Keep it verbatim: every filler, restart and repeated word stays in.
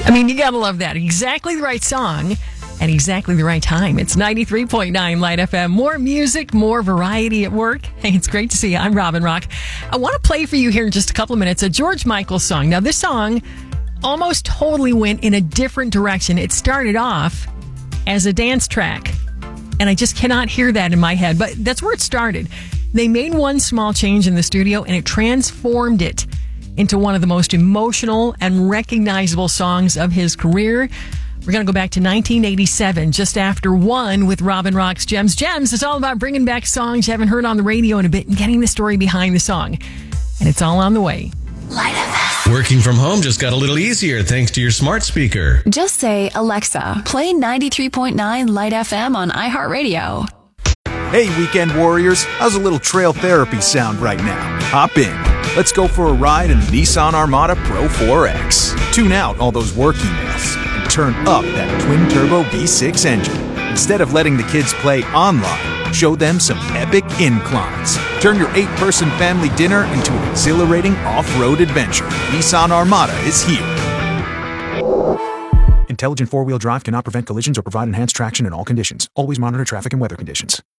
I mean, you gotta love that. Exactly the right song at exactly the right time. It's ninety-three point nine Light F M. More music, more variety at work. Hey, it's great to see you. I'm Robin Rock. I want to play for you here in just a couple of minutes a George Michael song. Now, this song almost totally went in a different direction. It started off as a dance track, and I just cannot hear that in my head, but that's where it started. They made one small change in the studio, and it transformed it into one of the most emotional and recognizable songs of his career. We're going to go back to nineteen eighty-seven, just after one with Robin Rock's Gems. Gems is all about bringing back songs you haven't heard on the radio in a bit and getting the story behind the song. And it's all on the way. Light F M. Working from home just got a little easier thanks to your smart speaker. Just say, Alexa, play ninety-three point nine Light F M on iHeartRadio. Hey, weekend warriors, how's a little trail therapy sound right now? Hop in. Let's go for a ride in the Nissan Armada Pro four X. Tune out all those work emails and turn up that twin-turbo V six engine. Instead of letting the kids play online, show them some epic inclines. Turn your eight-person family dinner into an exhilarating off-road adventure. Nissan Armada is here. Intelligent four-wheel drive cannot prevent collisions or provide enhanced traction in all conditions. Always monitor traffic and weather conditions.